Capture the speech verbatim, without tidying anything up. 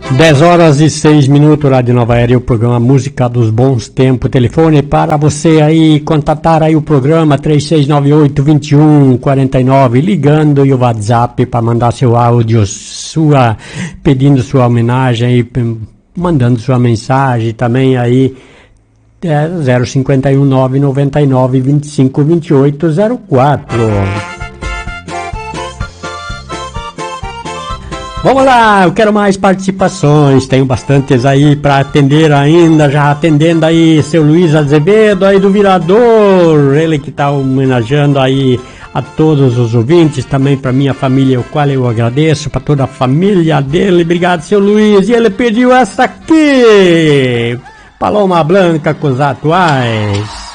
dez horas e seis minutos, Rádio Nova Aérea, o programa Música dos Bons Tempos. Telefone para você aí, contatar aí o programa três seis nove oito, dois um quatro nove, ligando, e o WhatsApp para mandar seu áudio, sua, pedindo sua homenagem aí, mandando sua mensagem também aí, é zero cinco um nove nove nove, vinte e cinco, vinte e oito, zero quatro. Vamos lá, eu quero mais participações, tenho bastantes aí para atender ainda, já atendendo aí seu Luiz Azevedo aí do Virador, ele que está homenageando aí a todos os ouvintes, também para minha família, o qual eu agradeço, para toda a família dele, obrigado seu Luiz, e ele pediu essa aqui, Paloma Branca com os atuais.